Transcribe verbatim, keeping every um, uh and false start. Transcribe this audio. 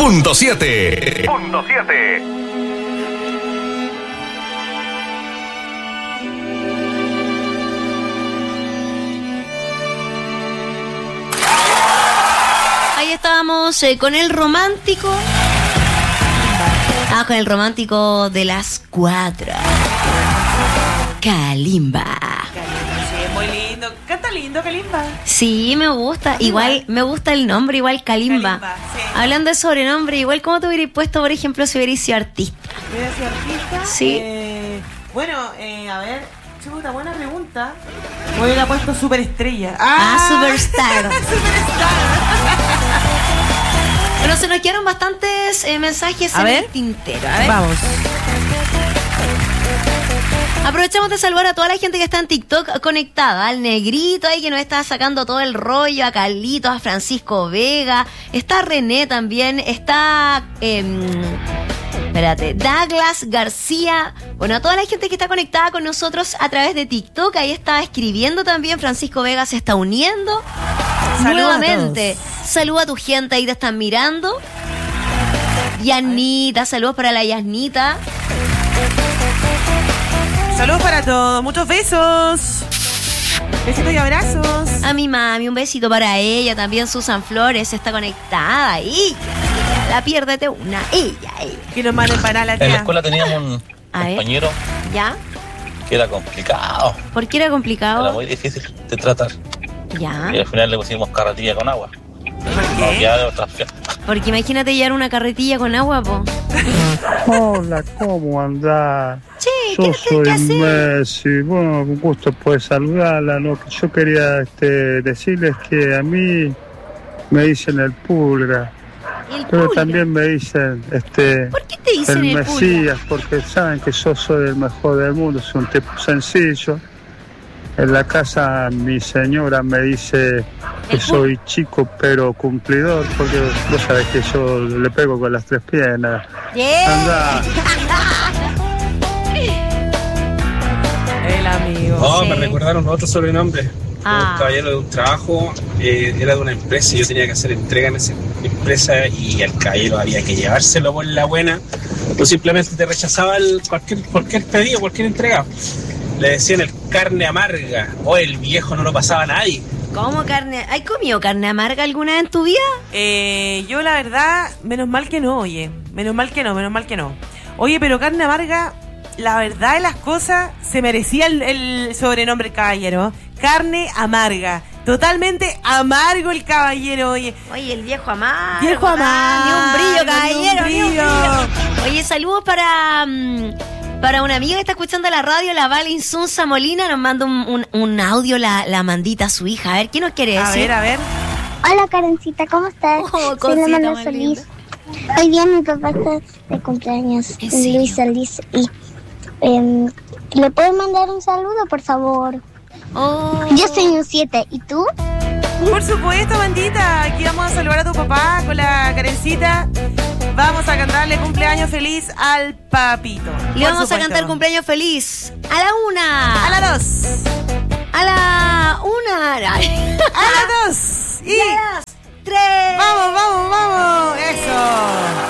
punto siete. Punto siete. Ahí estábamos eh, con el romántico. Ah, con el romántico de las cuatro. Kalimba. Sí, muy lindo. Canta lindo, Kalimba. Sí, me gusta. Kalimba. Igual, me gusta el nombre, igual Kalimba. Kalimba sí. Hablando de sobrenombre, igual, ¿cómo te hubierais puesto, por ejemplo, si hubierais sido artista? ¿Hubierais sido artista? Sí. Eh, bueno, eh, a ver, chuta, buena pregunta. Me hubiera puesto superestrella. Ah, ah superstar. Superstar. Bueno, se nos quedaron bastantes eh, mensajes a en ver. el tintero. A ver. Vamos. Aprovechamos de saludar a toda la gente que está en TikTok conectada, al Negrito ahí que nos está sacando todo el rollo, a Carlitos, a Francisco Vega, está René también, está eh, espérate, Douglas García, bueno, a toda la gente que está conectada con nosotros a través de TikTok, ahí está escribiendo también, Francisco Vega se está uniendo. Saludos nuevamente. Saluda a tu gente, ahí te están mirando. Yanita, saludos para la Yasnita. Saludos para todos, muchos besos. Besitos y abrazos. A mi mami, un besito para ella. También Susan Flores está conectada. Ella, ella, la piérdete una. Ella, ella. Que nos manden para la tía. En la escuela teníamos un a compañero ver. ¿Ya? Que era complicado. ¿Por qué era complicado? Era muy difícil de tratar. Ya. Y al final le pusimos carretilla con agua. ¿Por qué? No, de otra opción. Porque imagínate llevar una carretilla con agua, po. Hola, ¿cómo andás? Che, yo ¿qué soy que hacer? Messi. Bueno, con gusto puedes saludarla. Lo que yo quería este, decirles que a mí me dicen el Pulga. ¿El pero Pulga? También me dicen este, ¿Por qué te dicen el el Mesías, Pulga? porque saben que yo soy el mejor del mundo. Soy un tipo sencillo. En la casa mi señora me dice que soy chico pero cumplidor, porque vos sabés que yo le pego con las tres piernas. Yeah. Anda. El amigo. Oh, Sí. me recordaron otro sobrenombre. Ah. Un caballero de un trabajo, eh, era de una empresa y yo tenía que hacer entrega en esa empresa y al caballero había que llevárselo por la buena o simplemente te rechazaba el, cualquier, cualquier pedido, cualquier entrega. Le decían el carne amarga o el viejo no lo pasaba a nadie. ¿Cómo carne? ¿Has comido carne amarga alguna vez en tu vida? Eh, yo la verdad, menos mal que no, oye. Menos mal que no, menos mal que no. Oye, pero carne amarga, la verdad de las cosas, se merecía el, el sobrenombre el caballero. Carne amarga. Totalmente amargo el caballero, oye. Oye, el viejo amargo. Viejo amargo. Ni un brillo, caballero, ni ni un un brillo. brillo. Oye, saludos para... Um, Para una amiga que está escuchando la radio, la Val Insunza Molina, nos manda un, un, un audio, la, la mandita a su hija. A ver, ¿qué nos quiere A decir? ver, a ver. Hola, Karencita, ¿cómo estás? Oh, Soy la cosita Mano más Solís. linda. Hoy día mi papá está de cumpleaños, ¿En serio? Luis Solís. Y eh, ¿le puedes mandar un saludo, por favor? Oh. Yo soy un siete, ¿y tú? Por supuesto, bandita. Aquí vamos a saludar a tu papá con la Karencita. Vamos a cantarle cumpleaños feliz al papito. Le Por vamos supuesto. a cantar cumpleaños feliz a la una. A la dos. A la una. A la dos. Y Y a las tres. vamos, vamos, vamos. Eso.